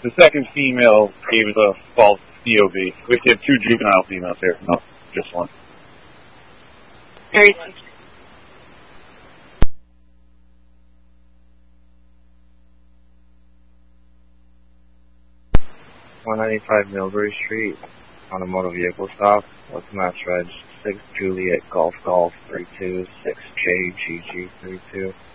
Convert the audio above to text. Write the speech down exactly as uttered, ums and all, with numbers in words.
The second female gave us a false D O B. We have two juvenile females here, not just one. Very one ninety-five Millbury Street on a motor vehicle stop. What's match reg? six Juliet Golf Golf three two six J G G three two.